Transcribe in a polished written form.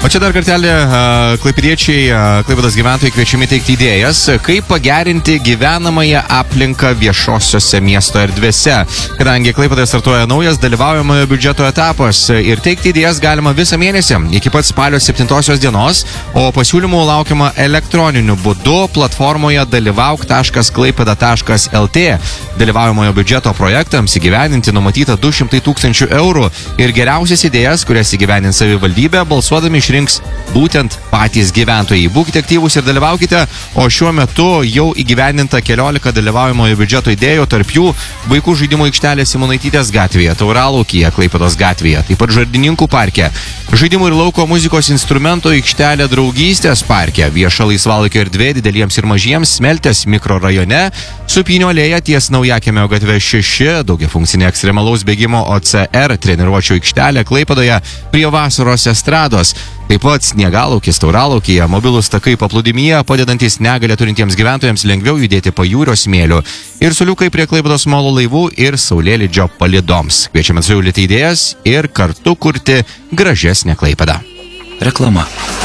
O čia dar kartelį klaipėdiečiai, Klaipėdos gyventojai kviečiami teikti idėjas, kaip pagerinti gyvenamąją aplinką viešosiose miesto erdvėse. Kadangi Klaipėdoje startuoja naujas dalyvaujamojo biudžeto etapas ir teikti idėjas galima visą mėnesį iki pat spalio 7 dienos, o pasiūlymų laukiama elektroniniu būdu platformoje dalyvauk.klaipėda.lt. Dalyvaujamojo biudžeto projektams įgyvendinti numatyta 200 000 eurų ir geriausias idėjas, kurias įgyvendins savivaldybė, balsuodami išrinks būtent patys gyventojai. Būkite aktyvūs ir dalyvaukite, o šiuo metu jau įgyvendinta 14 dalyvaujamojo biudžeto idėjų, tarp jų vaikų žaidimų aikštelė Simonaitytės gatvėje, Tauralaukyje, Klaipėdos gatvėje, taip pat Žardininkų parke, žaidimų ir lauko muzikos instrumento aikštelė Draugystės parke, vieša laisvalaikio erdvė dideliems ir mažiems Smeltės mikrorajone, Supynio alėja ties Naujakemio gatve 6, daugiafunkcinė ekstremalaus bėgimo OCR treniruočių aikštelė Klaipėdoje prie vasaros estrados. Taip pat Sniegalaukis Tauralaukyje, mobilūs takai paplūdimyje, padedantis negalią turintiems gyventojams lengviau judėti pajūrio smėliu. Ir suliukai prie Klaipėdos molo laivų ir saulėlydžio palydoms. Kviečiame siūlyti idėjas ir kartu kurti gražesnę Klaipėdą. Reklama.